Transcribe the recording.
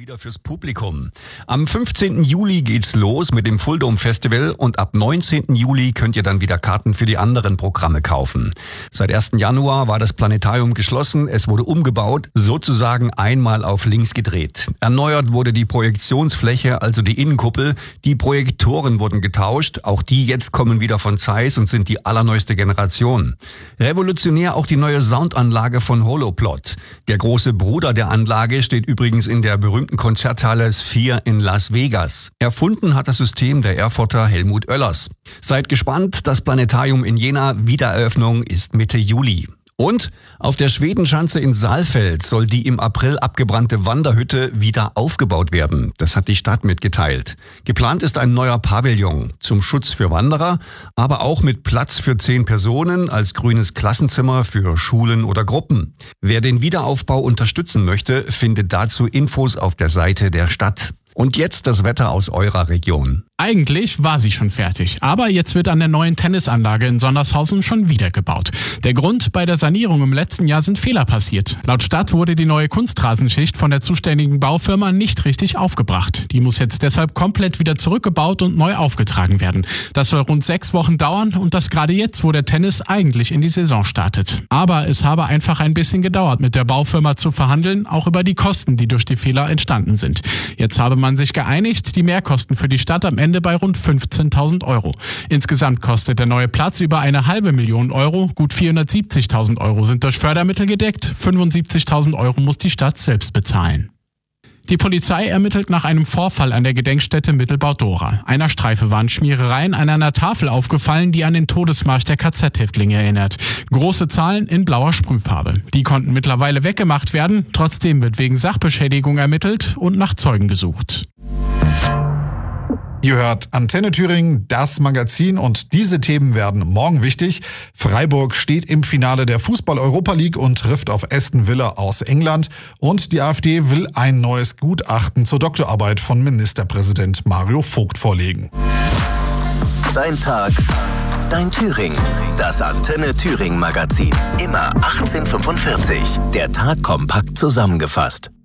wieder fürs Publikum. Am 15. Juli geht's los mit dem Full Dome Festival und ab 19. Juli könnt ihr dann wieder Karten für die anderen Programme kaufen. Seit 1. Januar war das Planetarium geschlossen, es wurde umgebaut, sozusagen einmal auf links gedreht. Erneuert wurde die Projektionsfläche, also die Innenkuppel, die Projektoren wurden getauscht, auch die jetzt kommen wieder von Zeiss und sind die allerneueste Generation. Revolutionär auch die neue Soundanlage von Holoplot. Der große Bruder der Anlage steht übrigens in der berühmten Konzerthalle Sphere in Las Vegas. Erfunden hat das System der Erfurter Helmut Oellers. Seid gespannt, das Planetarium in Jena, Wiedereröffnung ist Mitte Juli. Und auf der Schwedenschanze in Saalfeld soll die im April abgebrannte Wanderhütte wieder aufgebaut werden. Das hat die Stadt mitgeteilt. Geplant ist ein neuer Pavillon zum Schutz für Wanderer, aber auch mit Platz für 10 Personen als grünes Klassenzimmer für Schulen oder Gruppen. Wer den Wiederaufbau unterstützen möchte, findet dazu Infos auf der Seite der Stadt. Und jetzt das Wetter aus eurer Region. Eigentlich war sie schon fertig, aber jetzt wird an der neuen Tennisanlage in Sondershausen schon wieder gebaut. Der Grund: bei der Sanierung im letzten Jahr sind Fehler passiert. Laut Stadt wurde die neue Kunstrasenschicht von der zuständigen Baufirma nicht richtig aufgebracht. Die muss jetzt deshalb komplett wieder zurückgebaut und neu aufgetragen werden. Das soll rund 6 Wochen dauern und das gerade jetzt, wo der Tennis eigentlich in die Saison startet. Aber es habe einfach ein bisschen gedauert, mit der Baufirma zu verhandeln, auch über die Kosten, die durch die Fehler entstanden sind. Jetzt habe man sich geeinigt, die Mehrkosten für die Stadt am Ende bei rund 15.000 Euro. Insgesamt kostet der neue Platz über 500.000 Euro. Gut 470.000 Euro sind durch Fördermittel gedeckt. 75.000 Euro muss die Stadt selbst bezahlen. Die Polizei ermittelt nach einem Vorfall an der Gedenkstätte Mittelbau-Dora. Einer Streife waren Schmierereien an einer Tafel aufgefallen, die an den Todesmarsch der KZ-Häftlinge erinnert. Große Zahlen in blauer Sprühfarbe. Die konnten mittlerweile weggemacht werden. Trotzdem wird wegen Sachbeschädigung ermittelt und nach Zeugen gesucht. Ihr hört Antenne Thüringen, das Magazin, und diese Themen werden morgen wichtig. Freiburg steht im Finale der Fußball-Europa League und trifft auf Aston Villa aus England. Und die AfD will ein neues Gutachten zur Doktorarbeit von Ministerpräsident Mario Vogt vorlegen. Dein Tag, dein Thüringen. Das Antenne Thüringen Magazin. Immer 18:45. Der Tag kompakt zusammengefasst.